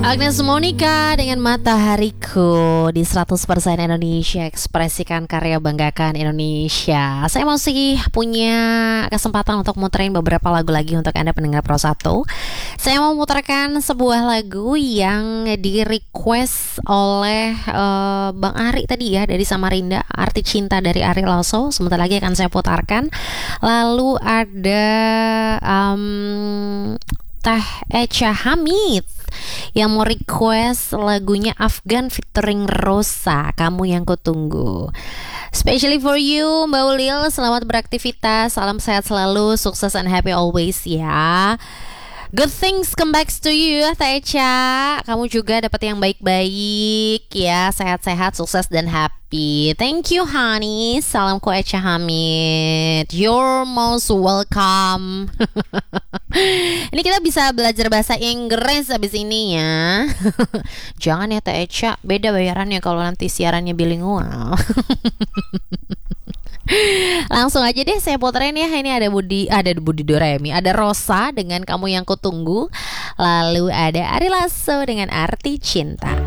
Agnes Monica dengan Matahariku di 100% Indonesia, ekspresikan karya, banggakan Indonesia. Saya masih punya kesempatan untuk muterin beberapa lagu lagi untuk Anda pendengar Pro 1. Saya mau muterkan sebuah lagu yang di request oleh Bang Ari tadi ya, dari Samarinda, Arti Cinta dari Ari Lasso. Sebentar lagi akan saya putarkan. Lalu ada Teh Echa Hamid yang mau request lagunya Afgan featuring Rosa, Kamu Yang Kutunggu. Especially for you Mbak Ulil, selamat beraktivitas, salam sehat selalu, sukses and happy always ya. Good things come back to you Teh Echa. Kamu juga dapat yang baik-baik ya, sehat-sehat, sukses dan happy. Thank you honey. Salamku Echa Hamid. You're most welcome. Ini kita bisa belajar bahasa Inggris abis ini ya. Jangan ya Teh Echa, beda bayarannya kalau nanti siarannya bilingual. Langsung aja deh saya puterin ya. Ini ada Budi Doremi, ada Rosa dengan Kamu Yang Kutunggu, lalu ada Ari Lasso dengan Arti Cinta.